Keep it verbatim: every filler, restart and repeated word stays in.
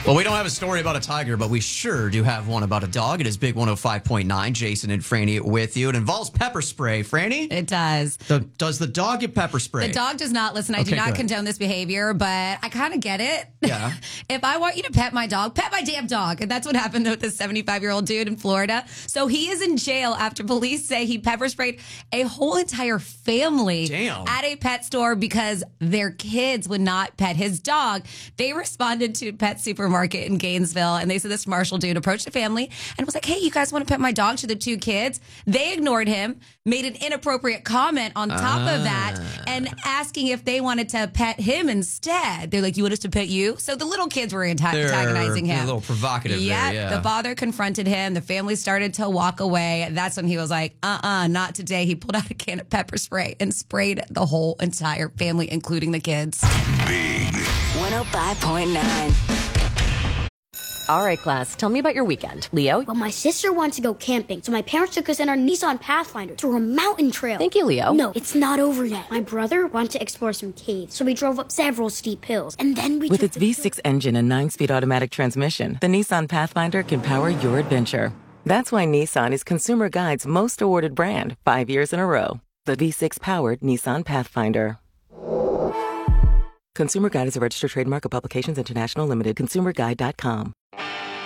Well, we don't have a story about a tiger, but we sure do have one about a dog. It is Big one oh five point nine. Jason and Franny with you. It involves pepper spray. Franny? It does. The, does the dog get pepper spray? The dog does not listen. I Okay, do not good. condone this behavior, but I kind of get it. Yeah. If I want you to pet my dog, pet my damn dog. And that's what happened with this seventy-five-year-old dude in Florida. So he is in jail after police say he pepper sprayed a whole entire family Damn. at a pet store because their kids would not pet his dog. They responded to Pet Supermarket in Gainesville, and they said this Marshall dude approached the family and was like, hey, you guys want to pet my dog, to the two kids? They ignored him, made an inappropriate comment on top Ah. of that, and asking if they wanted to pet him instead. They're like, you want us to pet you? So the little kids were anta- They're- antagonizing they're him. a little provocative Yep. there, yeah. The father confronted him. The family started to walk away. That's when he was like, uh-uh, not today. He pulled out a can of pepper spray and sprayed the whole entire family, including the kids. Big one oh five point nine. All right, class, tell me about your weekend. Leo? Well, my sister wanted to go camping, so my parents took us in our Nissan Pathfinder through a mountain trail. Thank you, Leo. No, it's not over yet. My brother wanted to explore some caves, so we drove up several steep hills, and then we With took its the V six engine and nine-speed automatic transmission, the Nissan Pathfinder can power your adventure. That's why Nissan is Consumer Guide's most awarded brand, five years in a row. The V six-powered Nissan Pathfinder. Consumer Guide is a registered trademark of Publications International Limited. consumer guide dot com.